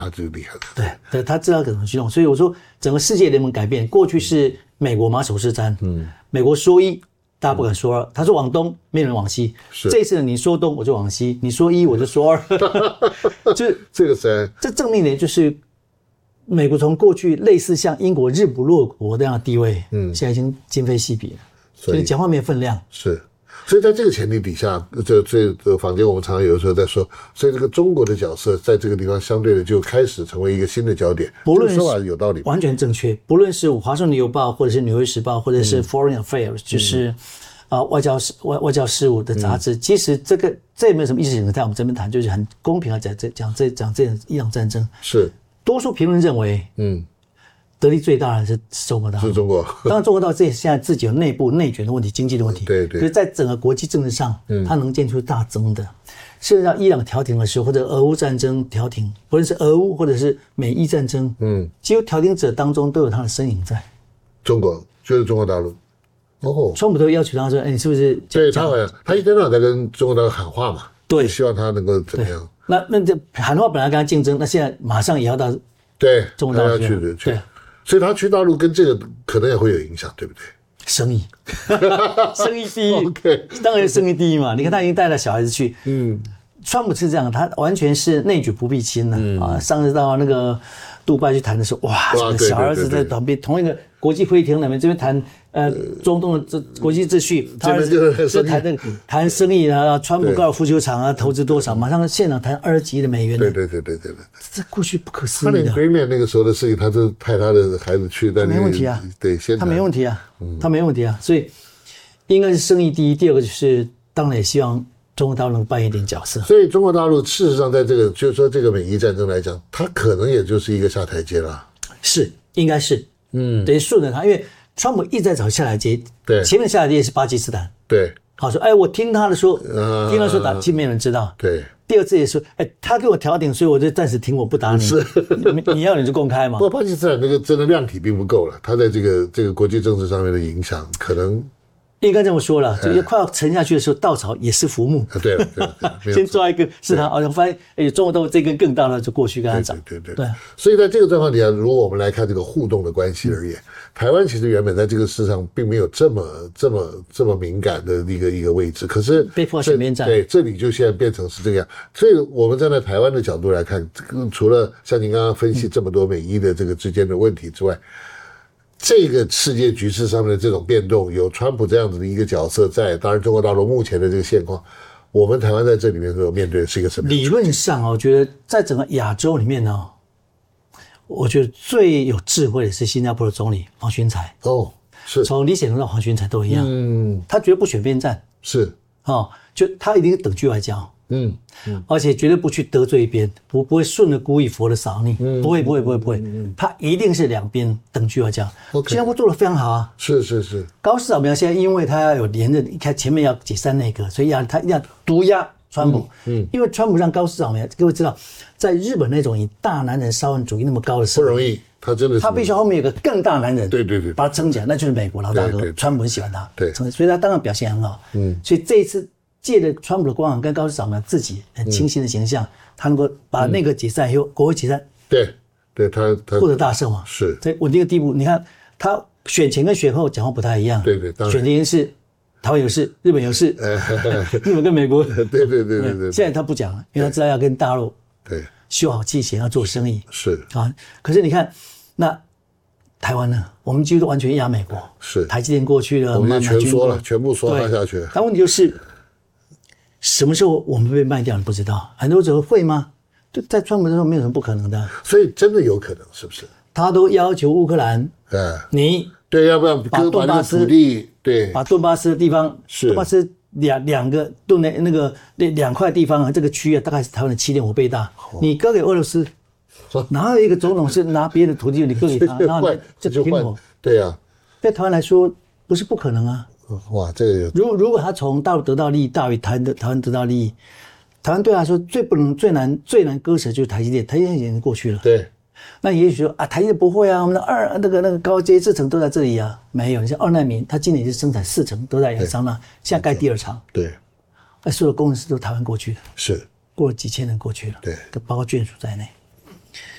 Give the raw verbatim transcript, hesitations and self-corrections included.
他就厉害了。 对对，他知道怎么去弄。所以我说，整个世界联盟改变，过去是美国马首是瞻，嗯，美国说一，大家不敢说二，他说往东，没人往西。是这次你说东，我就往西；你说一，我就说二。就是这个是这证明的就是。美国从过去类似像英国日不落国这样的地位，嗯，现在已经今非昔比了，所以讲话没有分量。 是，所以在这个前提底下，这这这坊间我们常常有的时候在说，所以这个中国的角色在这个地方相对的就开始成为一个新的焦点。 不论是说法有道理， 完全正确。不论是《华盛顿邮报》或者是《纽约时报》或者是《Foreign Affairs》，就是啊、呃、外交事外外交事务的杂志，其实这个这也没有什么意识形态，我们这边谈就是很公平的讲这讲这讲这伊朗战争是。 多数评论认为，嗯，得利最大的是中国大陆， 是中国。 当然，中国大陆这现在自己有内部内卷的问题、经济的问题， 对对。 可是，在整个国际政治上，嗯，它能见出大增的。甚至到伊朗调停的时候，或者俄乌战争调停，不论是俄乌或者是美伊战争，嗯，几乎调停者当中都有他的身影在。 中国就是中国大陆。哦， 川普都要求他说：“哎，你是不是？” 对他好像他一天到晚在跟中国大陆喊话嘛， 对， 希望他能够怎么样。 那那这喊话本来跟他竞争，那现在马上也要到对中国大陆去的去，所以他去大陆跟这个可能也会有影响，对不对？ 生意，生意第一， okay. 当然生意第一嘛。你看他已经带了小孩子去，嗯，川普是这样，他完全是内举不避亲了、嗯、啊。上次到那个杜拜去谈的时候，哇，哇小儿子在旁边同一个国际会议厅里面，这边谈。呃，中东的这国际秩序，他儿子是谈这个谈生意啊，川普高尔夫球场啊，投资多少，马上现场谈二十几亿的美元。 对对对对对对， 这过去不可思议的。 他连北面那个时候的事情，他就派他的孩子去，但没问题啊， 对，先他没问题啊，他没问题啊，所以应该是生意第一，第二个就是当然也希望中国大陆能扮演一点角色。 所以中国大陆事实上在这个就是说这个美伊战争来讲，它可能也就是一个下台阶了。 是，应该是，嗯，等于顺着他，因为。川普一直在找下台阶， 对， 前面下台阶是巴基斯坦， 对， 好说，哎，我听他的说，呃、听他说打，其实没人知道， 对。 第二次也说，哎，他给我调停，所以我就暂时停，我不打你， 是， 你, 你要你就公开嘛。 不过巴基斯坦那个真的量体并不够了，他在这个这个国际政治上面的影响可能。 应该这么说了，就快要沉下去的时候，稻草也是浮木。 对了，对了， 先抓一个是他，好像发现哎，中国大陆这根更大了，就过去跟他涨。 对对对。 对。 所以在这个状况底下，如果我们来看这个互动的关系而言，嗯、台湾其实原本在这个事上并没有这么这么这么敏感的一个一个位置，可是被迫选边站。 对，这里就现在变成是这样。所以我们站在台湾的角度来看，除了像您刚刚分析这么多美伊的这个之间的问题之外。嗯这个世界局势上面的这种变动，有川普这样子的一个角色在，当然中国大陆目前的这个现况，我们台湾在这里面所面对的是一个什么样的？ 理论上我觉得在整个亚洲里面呢，我觉得最有智慧的是新加坡的总理黄循财。 哦，是从李显龙到黄循财都一样，嗯，他绝对不选边站， 是哦，就他一定是等距外交。嗯, 嗯，而且绝对不去得罪一边，不不会顺着故意佛的扫你，嗯、不会不会不会不会，嗯、他一定是两边等距外交。新加坡做得非常好啊， 是是是。 高市早苗现在因为他要有连任，你看前面要解散内阁，所以要他要毒压川普，嗯，嗯因为川普让高市早苗，各位知道，在日本那种以大男人沙文主义那么高的社会， 不容易，他真的是， 他必须后面有个更大男人， 对对对， 把他撑起来，那就是美国老大哥，川普很喜欢他， 对， 所以他当然表现很好，嗯，所以这一次。借着川普的光环跟高市早苗自己很清新的形象，嗯、他能够把那个解散以后，国会解散， 对，对他他获得大胜嘛， 是在稳定的地步。你看他选前跟选后讲话不太一样， 对对，当然选前是台湾有事，日本有事，日本跟美国， 对对对对对。 现在他不讲了，因为他知道要跟大陆对修好气弦，要做生意是啊。可是你看那台湾呢，我们几乎都完全压美国， 是台积电过去了， 我们全缩了，全部缩下去。 但问题就是。什么时候我们被卖掉？你不知道，很多时候会吗？就在川普的时候没有什么不可能的， 所以真的有可能，是不是？ 他都要求乌克兰， 哎， 你对，要不然把顿巴斯土地，对， 把顿巴斯的地方， 是顿巴斯两两个顿那那个那两块地方啊，这个区啊，大概是台湾的七点五倍大，哦、你割给俄罗斯，哪有一个总统是拿别的土地你割给他，然后就停火？ 对呀、啊， 对台湾来说不是不可能啊。 哇，这个如如果他从大陆得到利益大于台湾的台湾得到利益，台湾对他来说最不能最难最难割舍就是台积电，台积电已经过去了。 对， 那也许说啊，台积电不会啊，我们的二那个那个高阶制程都在这里啊，没有。你像二奈米，它今年就生产四成都在亚利桑那，现在盖第二厂。 对， 那所有的工程师都台湾过去的， 是过了几千人过去了， 对， 包括眷属在内。